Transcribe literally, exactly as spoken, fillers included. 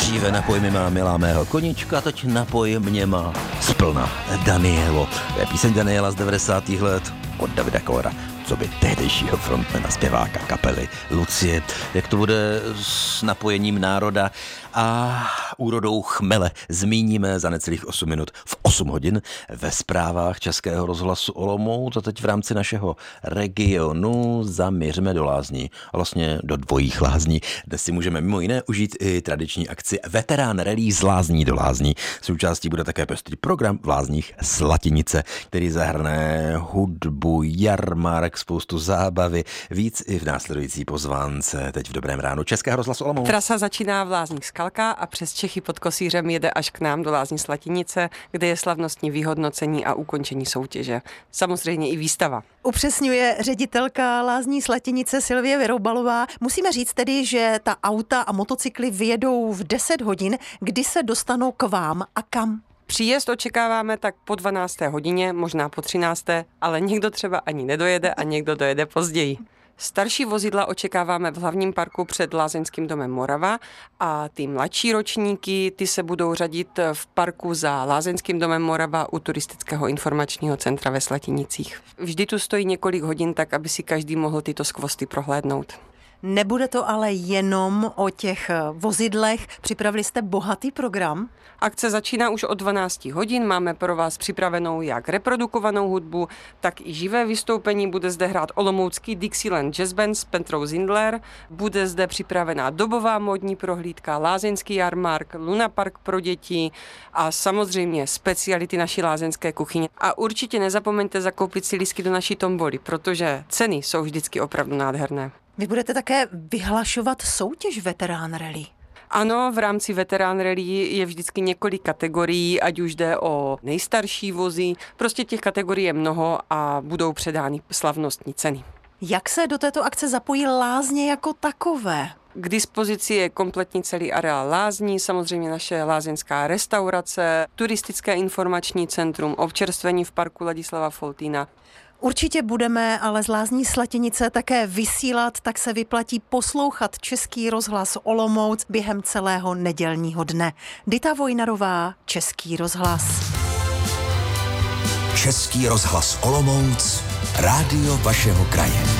Dříve napoj mi má milá mého koníčka, teď napoj mě má splna Danielo. To je píseň Daniela z devadesátých let od Davida Kollera, co by tehdejšího frontmana, zpěváka kapely Lucie. Jak to bude s napojením národa a úrodou chmele, zmíníme za necelých osm minut v osm hodin ve zprávách Českého rozhlasu Olomouc. A teď v rámci našeho regionu zaměříme do lázní, vlastně do dvojích lázní. Dnes si můžeme mimo jiné užít i tradiční akci Veterán rally z lázní do lázní. Součástí bude také pestrý program v lázních Slatinice, který zahrne hudbu, jarmark, spoustu zábavy, víc i v následující pozvánce. Teď v Dobrém ránu Českého rozhlasu Olomouc. Trasa začíná v lázních Skalka a přes Čechy pod Kosířem jede až k nám do lázní Slatinice, kde je slavnostní vyhodnocení a ukončení soutěže. Samozřejmě i výstava. Upřesňuje ředitelka lázní Slatinice Silvie Vyroubalová. Musíme říct tedy, že ta auta a motocykly vyjedou v deset hodin, kdy se dostanou k vám a kam? Příjezd očekáváme tak po dvanácté hodině, možná po třinácté, ale někdo třeba ani nedojede a někdo dojede později. Starší vozidla očekáváme v hlavním parku před lázeňským domem Morava a ty mladší ročníky, ty se budou řadit v parku za lázeňským domem Morava u turistického informačního centra ve Slatinicích. Vždy tu stojí několik hodin, tak aby si každý mohl tyto skvosty prohlédnout. Nebude to ale jenom o těch vozidlech. Připravili jste bohatý program? Akce začíná už od dvanácti hodin. Máme pro vás připravenou jak reprodukovanou hudbu, tak i živé vystoupení. Bude zde hrát olomoucký Dixieland Jazz Band s Petrou Zindler. Bude zde připravená dobová módní prohlídka, lázeňský jarmark, lunapark pro děti a samozřejmě speciality naší lázeňské kuchyně. A určitě nezapomeňte zakoupit si lístky do naší tomboly, protože ceny jsou vždycky opravdu nádherné. Vy budete také vyhlašovat soutěž Veterán rally. Ano, v rámci Veterán rally je vždycky několik kategorií, ať už jde o nejstarší vozy. Prostě těch kategorií je mnoho a budou předány slavnostní ceny. Jak se do této akce zapojí lázně jako takové? K dispozici je kompletní celý areál lázní, samozřejmě naše lázeňská restaurace, turistické informační centrum, občerstvení v parku Ladislava Foltýna. Určitě budeme ale z lázní Slatinice také vysílat, tak se vyplatí poslouchat Český rozhlas Olomouc během celého nedělního dne. Dita Vojnarová, Český rozhlas. Český rozhlas Olomouc, rádio vašeho kraje.